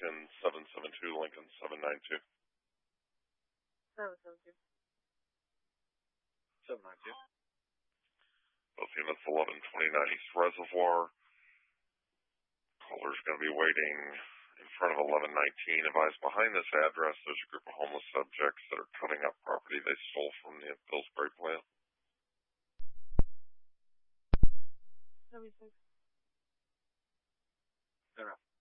Lincoln 772, Lincoln 792. 772. 792. Both units 1129 East Reservoir. Caller's going to be waiting in front of 1119. Advised behind this address, there's a group of homeless subjects that are cutting up property they stole from the Pillsbury plant. 76. No.